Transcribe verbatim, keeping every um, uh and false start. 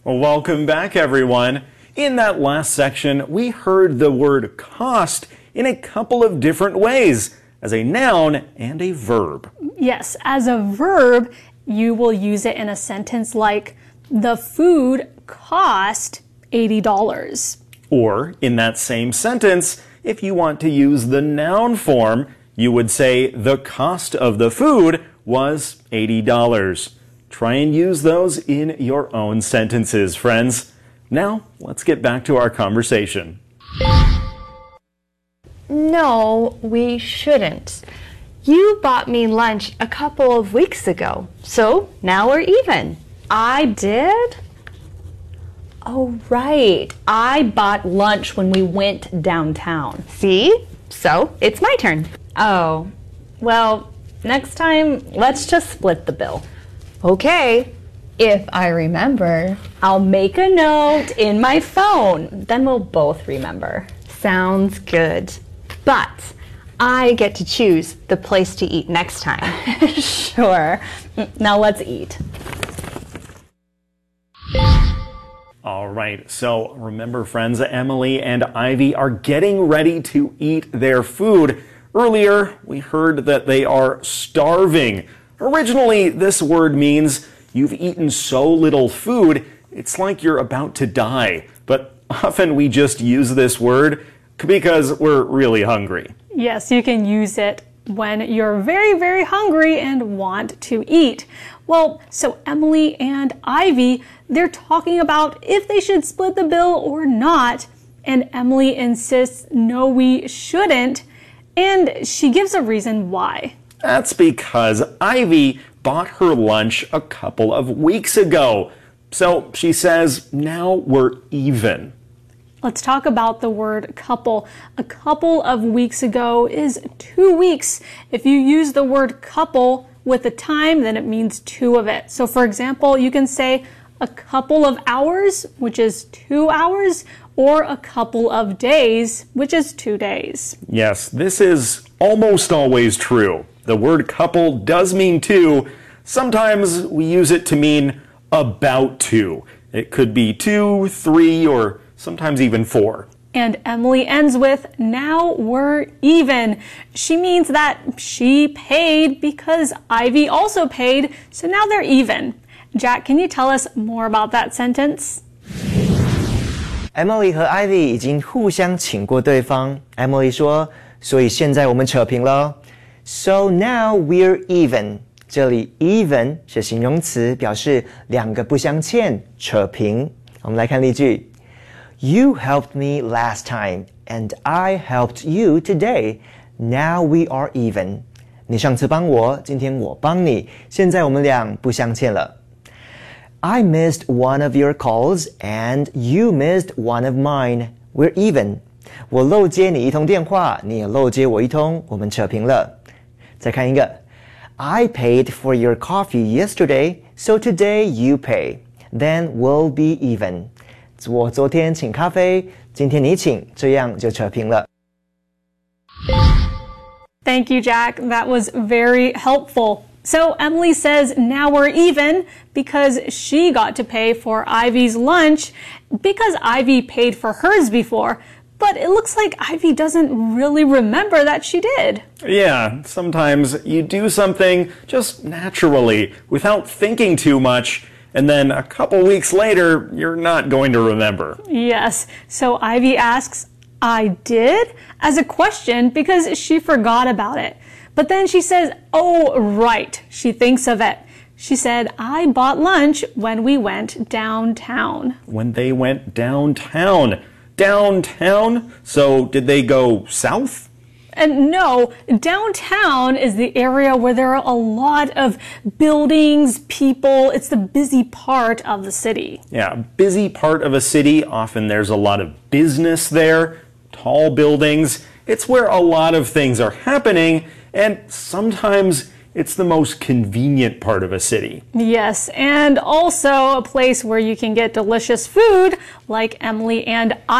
Well, welcome back, everyone. In that last section, we heard the word cost in a couple of different ways, as a noun and a verb. Yes, as a verb, you will use it in a sentence like, the food cost eighty dollars. Or, in that same sentence, if you want to use the noun form, you would say the cost of the food was eighty dollars. Try and use those in your own sentences, friends. Now, let's get back to our conversation. No, we shouldn't. You bought me lunch a couple of weeks ago, so now we're even. I did? Oh, right. I bought lunch when we went downtown. See? So, it's my turn. Oh, well, next time, let's just split the bill. Okay, if I remember. I'll make a note in my phone. Then we'll both remember. Sounds good. But I get to choose the place to eat next time. Sure. Now let's eat. All right, so remember, friends, Emily and Ivy are getting ready to eat their food. Earlier, we heard that they are starving. Originally, this word means you've eaten so little food, it's like you're about to die. But often we just use this word because we're really hungry. Yes, you can use it when you're very, very hungry and want to eat. Well, so Emily and Ivy, they're talking about if they should split the bill or not. And Emily insists, no, we shouldn't. And she gives a reason why. That's because Ivy bought her lunch a couple of weeks ago. So she says, now we're even. Let's talk about the word couple. A couple of weeks ago is two weeks. If you use the word couple with a time, then it means two of it. So for example, you can say a couple of hours, which is two hours, or a couple of days, which is two days. Yes, this is almost always true. The word couple does mean two. Sometimes we use it to mean about two. It could be two, three, or sometimes even four. And Emily ends with, now we're even. She means that she paid because Ivy also paid, so now they're even. Jack, can you tell us more about that sentence? Emily 和 Ivy 已经互相请过对方。Emily 说，所以现在我们扯平了。So now we're even. 这里 even 是形容词，表示两个不相欠，扯平。我们来看例句。You helped me last time, and I helped you today. Now we are even. 你上次帮我，今天我帮你，现在我们俩不相欠了。I missed one of your calls, and you missed one of mine. We're even. 我漏接你一通电话，你也漏接我一通，我们扯平了。再看一个。I paid for your coffee yesterday, so today you pay. Then we'll be even. 我昨天请咖啡，今天你请，这样就扯平了。 Thank you, Jack. That was very helpful. So Emily says now we're even because she got to pay for Ivy's lunch because Ivy paid for hers before. But it looks like Ivy doesn't really remember that she did. Yeah, sometimes you do something just naturally without thinking too much. And then a couple weeks later, you're not going to remember. Yes. So Ivy asks, I did? As a question because she forgot about it. But then she says, oh, right. She thinks of it. She said, I bought lunch when we went downtown. When they went downtown. Downtown? So did they go south? And no, downtown is the area where there are a lot of buildings, people. It's the busy part of the city. Yeah, busy part of a city. Often there's a lot of business there, tall buildings. It's where a lot of things are happening, and sometimes it's the most convenient part of a city. Yes, and also a place where you can get delicious food like Emily and I.